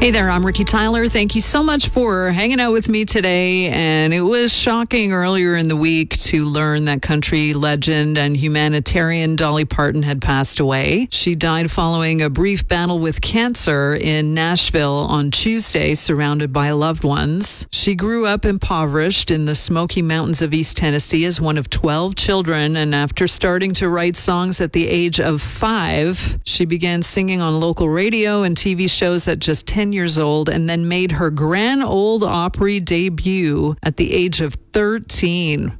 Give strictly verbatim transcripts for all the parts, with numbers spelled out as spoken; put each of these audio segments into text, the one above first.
Hey there, I'm Ricky Tyler. Thank you so much for hanging out with me today. And it was shocking earlier in the week to learn that country legend and humanitarian Dolly Parton had passed away. She died following a brief battle with cancer in Nashville on Tuesday, surrounded by loved ones. She grew up impoverished in the Smoky Mountains of East Tennessee as one of twelve children. And after starting to write songs at the age of five, she began singing on local radio and T V shows at just ten years old, and then made her Grand Ole Opry debut at the age of thirteen.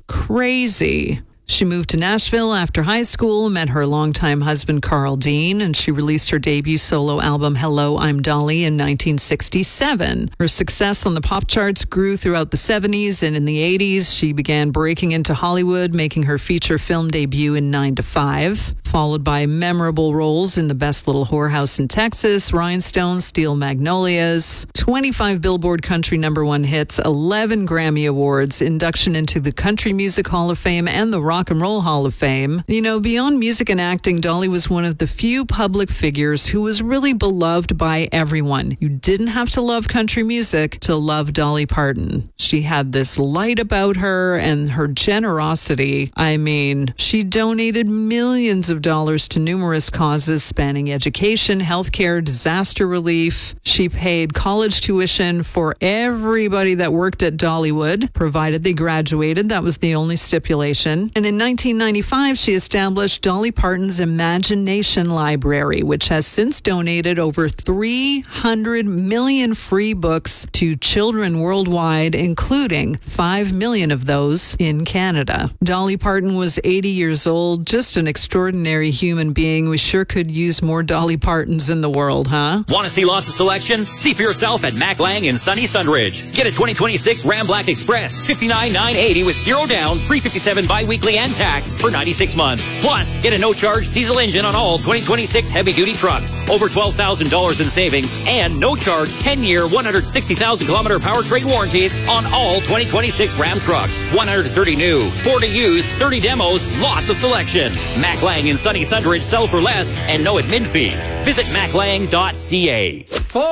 Crazy. She moved to Nashville after high school, met her longtime husband, Carl Dean, and she released her debut solo album, Hello, I'm Dolly, in nineteen sixty-seven. Her success on the pop charts grew throughout the seventies, and in the eighties, she began breaking into Hollywood, making her feature film debut in nine to five, followed by memorable roles in The Best Little Whorehouse in Texas, Rhinestones, Steel Magnolias, twenty-five Billboard Country number one hits, eleven Grammy Awards, induction into the Country Music Hall of Fame and the Rock and Roll Hall of Fame. You know, beyond music and acting, Dolly was one of the few public figures who was really beloved by everyone. You didn't have to love country music to love Dolly Parton. She had this light about her and her generosity. I mean, she donated millions of dollars to numerous causes spanning education, healthcare, disaster relief. She paid college tuition for everybody that worked at Dollywood, provided they graduated. That was the only stipulation. And in nineteen ninety-five, she established Dolly Parton's Imagination Library, which has since donated over three hundred million free books to children worldwide, including five million of those in Canada. Dolly Parton was eighty years old, just an extraordinary human being. We sure could use more Dolly Partons in the world, huh? Want to see lots of selection? See for yourself at Mac Lang in sunny Sunridge. Get a twenty twenty-six Ram Black Express, fifty-nine thousand nine hundred eighty with zero down, three hundred fifty-seven bi-weekly and tax for ninety-six months. Plus, get a no-charge diesel engine on all twenty twenty-six heavy-duty trucks. Over twelve thousand dollars in savings and no-charge ten-year, one hundred sixty thousand kilometer powertrain warranties on all twenty twenty-six Ram trucks. one hundred thirty new, forty used, thirty demos, lots of selection. Mac Lang in sunny Sunridge, sell for less and no admin fees. Visit mac lang dot c a. For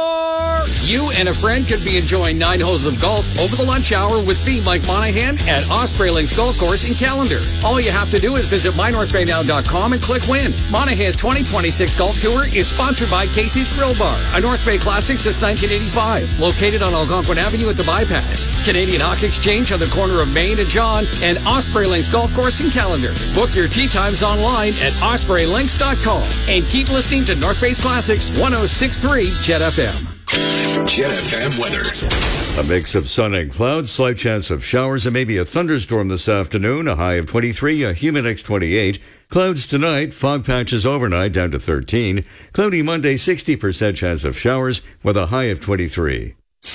you and a friend could be enjoying nine holes of golf over the lunch hour with me, Mike Monahan, at Osprey Links Golf Course in Callender. All you have to do is visit my north bay now dot com and click win. Monahan's twenty twenty-six Golf Tour is sponsored by Casey's Grill Bar, a North Bay classic since nineteen eighty-five, located on Algonquin Avenue at the Bypass. Canadian Hawk Exchange on the corner of Main and John, and Osprey Links Golf Course in Callender. Book your tee times online at osprey links dot com and keep listening to North Bay's Classics one oh six point three Jet F M. Jet F M weather. A mix of sun and clouds, slight chance of showers and maybe a thunderstorm this afternoon. A high of twenty-three, a humid X twenty-eight. Clouds tonight, fog patches overnight down to thirteen. Cloudy Monday, sixty percent chance of showers with a high of twenty-three.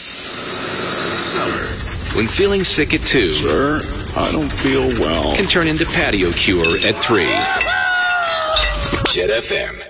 Summer, when feeling sick at two, sir, I don't feel well, can turn into patio cure at three. Jet F M.